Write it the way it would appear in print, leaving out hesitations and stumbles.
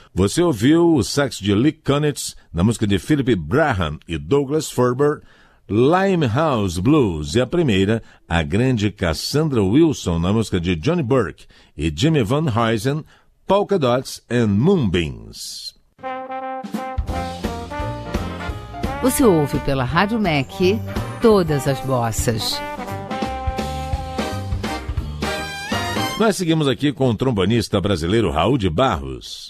Você ouviu o sax de Lee Konitz na música de Philip Braham e Douglas Ferber, Limehouse Blues, e a primeira, a grande Cassandra Wilson na música de Johnny Burke e Jimmy Van Heusen, Polka Dots and Moonbeams. Você ouve pela Rádio MEC todas as bossas. Nós seguimos aqui com o trombonista brasileiro Raul de Barros.